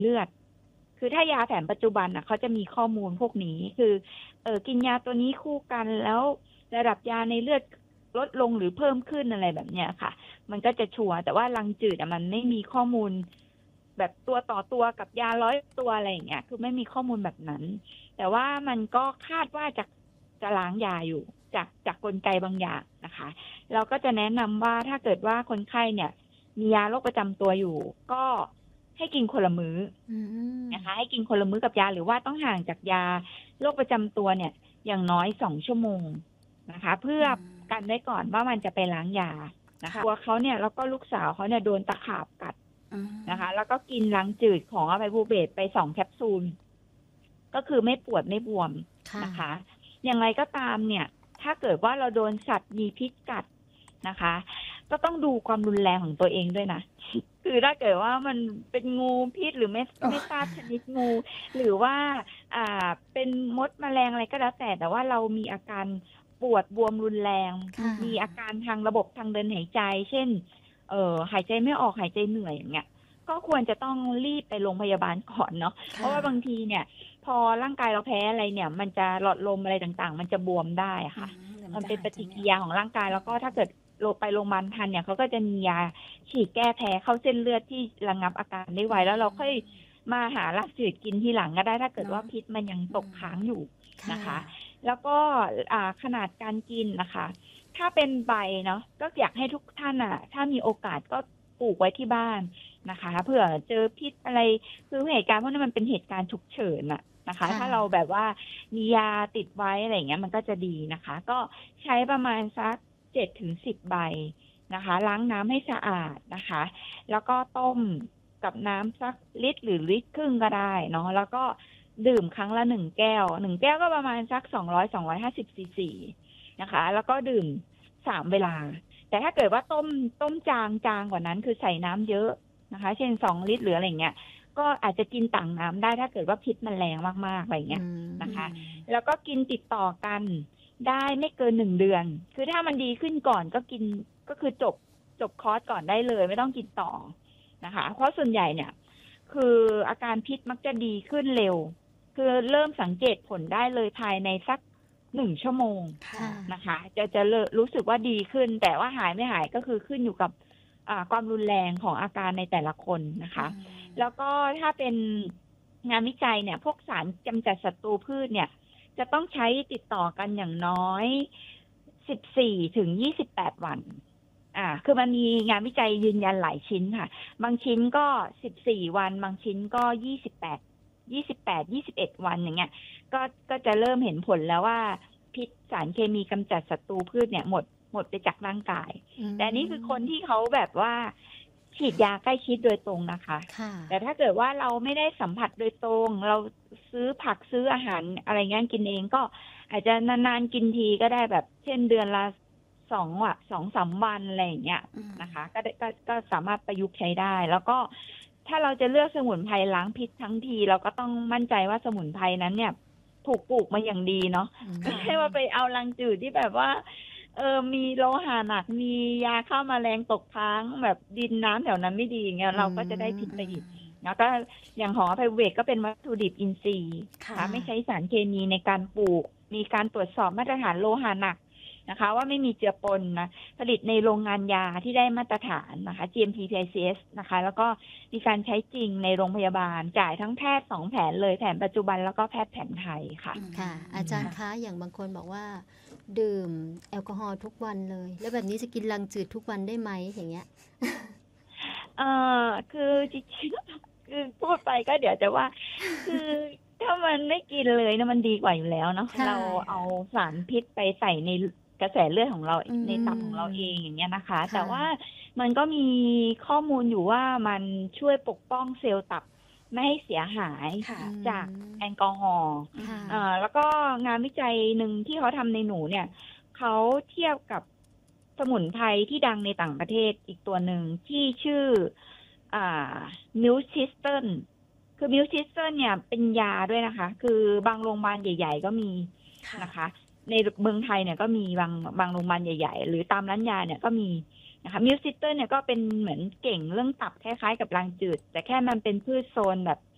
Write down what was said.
เลือดคือถ้ายาแผนปัจจุบันน่ะเขาจะมีข้อมูลพวกนี้คือกินยาตัวนี้คู่กันแล้วระดับยาในเลือดลดลงหรือเพิ่มขึ้นอะไรแบบเนี้ยค่ะมันก็จะชัวร์แต่ว่ารังจืดมันไม่มีข้อมูลแบบตัวต่อตัวกับยา100 ตัวอะไรอย่างเงี้ยคือไม่มีข้อมูลแบบนั้นแต่ว่ามันก็คาดว่าจะล้างยาอยู่จากกลไกบางอย่างนะคะเราก็จะแนะนำว่าถ้าเกิดว่าคนไข้เนี่ยมียาโรคประจำตัวอยู่ก็ให้กินคนละมื้อนะคะให้กินคนละมื้อกับยาหรือว่าต้องห่างจากยาโรคประจำตัวเนี่ยอย่างน้อย2 ชั่วโมงนะคะเพื่อกันไว้ก่อนว่ามันจะไปล้างยานะคะตัวเขาเนี่ยแล้วก็ลูกสาวเขาเนี่ยโดนตะขาบกัดนะคะแล้วก็กินล้างจืดของอะไพบูเบตไป2 แคปซูลก็คือไม่ปวดไม่บวมนะคะอย่างไรก็ตามเนี่ยถ้าเกิดว่าเราโดนสัตว์มีพิษกัดนะคะก็ต้องดูความรุนแรงของตัวเองด้วยนะคือถ้าเกิดว่ามันเป็นงูพิษหรือไม่ทราบชนิดงูหรือว่าเป็นมดแมลงอะไรก็แล้วแต่ว่าเรามีอาการปวดบวมรุนแรงมีอาการทางระบบทางเดินหายใจเช่นหายใจไม่ออกหายใจเหนื่อยอย่างเงี้ยก็ควรจะต้องรีบไปโรงพยาบาลก่อนเนาะเพราะว่าบางทีเนี่ยพอร่างกายเราแพ้อะไรเนี่ยมันจะหลอดลมอะไรต่างๆมันจะบวมได้ค่ะมันเป็นปฏิกิริยาของร่างกายแล้วก็ถ้าเกิดไปโรงพยาบาลทันเนี่ยเขาก็จะมียาฉีดแก้แพ้เข้าเส้นเลือดที่ระงับอาการได้ไวแล้วเราค่อยมาหาหลักจืดกินทีหลังก็ได้ถ้าเกิดว่าพิษมันยังตกค้างอยู่นะคะแล้วก็ขนาดการกินนะคะถ้าเป็นใบเนาะก็อยากให้ทุกท่านถ้ามีโอกาสก็ปลูกไว้ที่บ้านนะคะเผื่อเจอพิษอะไรคือเหตุการณ์พวกนั้นมันเป็นเหตุการณ์ฉุกเฉินนะคะถ้าเราแบบว่ามียาติดไว้อะไรอย่างเงี้ยมันก็จะดีนะคะก็ใช้ประมาณสัก7-10 ใบนะคะล้างน้ำให้สะอาดนะคะแล้วก็ต้มกับน้ำสักลิตรหรือลิตรครึ่งก็ได้เนาะแล้วก็ดื่มครั้งละ1 แก้ว1 แก้วก็ประมาณสัก200-250 ซีซีนะคะแล้วก็ดื่ม3 เวลาแต่ถ้าเกิดว่าต้มจางกว่านั้นคือใส่น้ำเยอะนะคะเช่น2 ลิตรหรืออะไรเงี้ยก็อาจจะกินต่างน้ำได้ถ้าเกิดว่าพิษมันแรงมากๆอะไรเงี้ยนะคะแล้วก็กินติดต่อกันได้ไม่เกิน1 เดือนคือถ้ามันดีขึ้นก่อนก็กินก็คือจบคอร์สก่อนได้เลยไม่ต้องกินต่อนะคะเพราะส่วนใหญ่เนี่ยคืออาการพิษมักจะดีขึ้นเร็วคือเริ่มสังเกตผลได้เลยภายในสัก1 ชั่วโมงนะคะจะรู้สึกว่าดีขึ้นแต่ว่าหายไม่หายก็คือขึ้นอยู่กับความรุนแรงของอาการในแต่ละคนนะคะแล้วก็ถ้าเป็นงานวิจัยเนี่ยพวกสารกำจัดศัตรูพืชเนี่ยจะต้องใช้ติดต่อกันอย่างน้อย14-28 วันคือมันมีงานวิจัยยืนยันหลายชิ้นค่ะบางชิ้นก็14 วันบางชิ้นก็21 วันอย่างเงี้ยก็จะเริ่มเห็นผลแล้วว่าพิษสารเคมีกำจัดศัตรูพืชเนี่ยหมดไปจากร่างกายแต่นี่คือคนที่เขาแบบว่าฉีดยาใกล้ชิดโดยตรงนะคะแต่ถ้าเกิดว่าเราไม่ได้สัมผัสโดยตรงเราซื้อผักซื้ออาหารอะไรเงี้ยกินเองก็อาจจะนานๆกินทีก็ได้แบบเช่นเดือนละ2-3 วันอะไรอย่างเงี้ยนะคะก็สามารถประยุกต์ใช้ได้แล้วก็ถ้าเราจะเลือกสมุนไพรล้างพิษทั้งทีเราก็ต้องมั่นใจว่าสมุนไพรนั้นเนี่ยถูกปลูกมาอย่างดีเนาะไม่ใช่ว่าไปเอารังจืดที่แบบว่ามีโลหะหนักมียาฆ่าแมลงตกค้างแบบดินน้ำแถวนั้นไม่ดีอย่างเงี้ยเราก็จะได้พิษไปอีกแล้วก็อย่างของอภัยเวกก็เป็นวัตถุดิบอินทรีย์ค่ะไม่ใช้สารเคมีในการปลูกมีการตรวจสอบมาตรฐานโลหะหนักนะคะว่าไม่มีเจือปนนะผลิตในโรงงานยาที่ได้มาตรฐานนะคะ GMP PICS นะคะแล้วก็มีการใช้จริงในโรงพยาบาลจ่ายทั้งแพทย์2 แผนเลยแผนปัจจุบันแล้วก็แพทย์แผนไทยค่ะค่ะอาจารย์คะอย่างบางคนบอกว่าดื่มแอลกอฮอล์ทุกวันเลยแล้วแบบนี้จะกินรังจืดทุกวันได้ไหมอย่างเงี้ยคือจริงๆคือพูดไปก็เดี๋ยวจะว่าคือถ้ามันไม่กินเลยนะมันดีกว่าอยู่แล้วเนาะเราเอาสารพิษไปใส่ในกระแสเลือดของเราในตับของเราเองอย่างเงี้ยนะคะแต่ว่ามันก็มีข้อมูลอยู่ว่ามันช่วยปกป้องเซลล์ตับไม่ให้เสียหายจากแอลกอฮอล์แล้วก็งานวิจัยหนึ่งที่เขาทำในหนูเนี่ยเขาเทียบกับสมุนไพรที่ดังในต่างประเทศอีกตัวหนึ่งที่ชื่อมิลชิสเติลคือมิลชิสเติลเนี่ยเป็นยาด้วยนะคะคือบางโรงพยาบาลใหญ่ๆก็มีนะคะในเมืองไทยเนี่ยก็มีบางโรงพยาบาลใหญ่ๆหรือตามร้านยาเนี่ยก็มีนะคะมิลชิสเติลเนี่ยก็เป็นเหมือนเก่งเรื่องตับคล้ายๆกับรังจืดแต่แค่มันเป็นพืชโซนแบบ